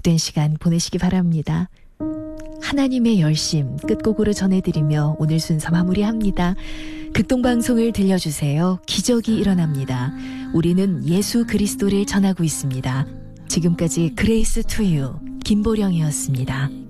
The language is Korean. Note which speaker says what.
Speaker 1: 복된 시간 보내시기 바랍니다. 하나님의 열심 끝곡으로 전해드리며 오늘 순서 마무리합니다. 극동방송을 들려주세요. 기적이 일어납니다. 우리는 예수 그리스도를 전하고 있습니다. 지금까지 그레이스 투유 김보령이었습니다.